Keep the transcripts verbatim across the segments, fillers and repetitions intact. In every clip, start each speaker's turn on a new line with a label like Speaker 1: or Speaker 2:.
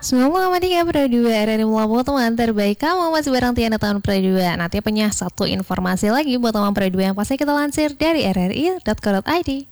Speaker 1: sembilan puluh koma tiga Pro dua R R I Melabu, teman terbaik kamu masih bareng Tiana tahun Pro dua. Nanti punya satu informasi lagi buat teman Pro dua yang pasti kita lansir dari r r i dot co dot i d.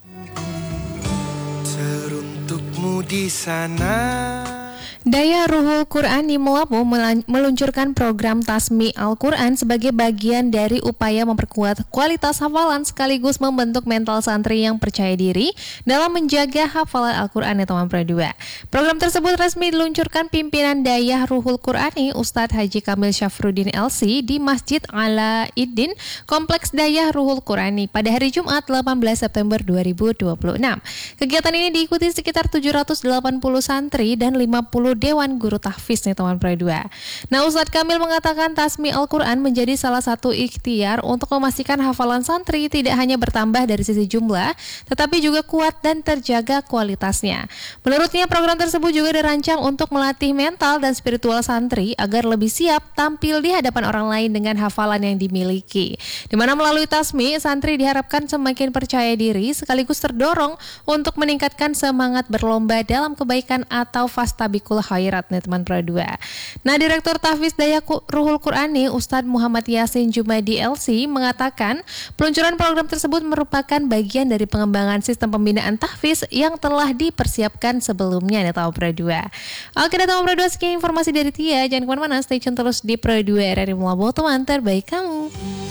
Speaker 2: Teruntukmu di sana.
Speaker 1: Daya Ruhul Quran di Melabu meluncurkan program Tasmi Al-Quran sebagai bagian dari upaya memperkuat kualitas hafalan sekaligus membentuk mental santri yang percaya diri dalam menjaga hafalan Al-Quran ya teman Pro dua. Program tersebut resmi diluncurkan pimpinan Daya Ruhul Qurani Ustadz Haji Kamil Syafruddin L C di Masjid Alaiddin Kompleks Daya Ruhul Qurani pada hari Jumat delapan belas September dua ribu dua puluh enam. Kegiatan ini diikuti sekitar tujuh ratus delapan puluh santri dan lima puluh Dewan Guru Tahfiz nih teman Pro dua. Nah, Ustadz Kamil mengatakan Tasmi Al-Quran menjadi salah satu ikhtiar untuk memastikan hafalan santri tidak hanya bertambah dari sisi jumlah, tetapi juga kuat dan terjaga kualitasnya. Menurutnya program tersebut juga dirancang untuk melatih mental dan spiritual santri agar lebih siap tampil di hadapan orang lain dengan hafalan yang dimiliki. Di mana melalui Tasmi, santri diharapkan semakin percaya diri sekaligus terdorong untuk meningkatkan semangat berlomba dalam kebaikan atau fastabikul khairat nih teman Pro dua. Nah, Direktur Tahfiz Daya Ruhul Qurani Ustadz Muhammad Yasin Jumaidi L C mengatakan peluncuran program tersebut merupakan bagian dari pengembangan sistem pembinaan tahfiz yang telah dipersiapkan sebelumnya nih teman Pro dua. Oke teman Pro dua, sekian informasi dari Tia. Jangan kemana-mana, stay tune terus di Pro dua R R I Melabu, teman terbaik kamu.